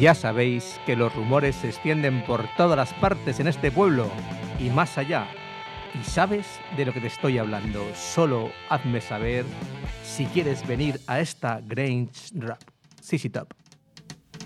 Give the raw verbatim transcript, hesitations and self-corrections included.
Ya sabéis que los rumores se extienden por todas las partes en este pueblo y más allá. Y sabes de lo que te estoy hablando. Solo hazme saber si quieres venir a esta Grange Rap. Sí, sí, top.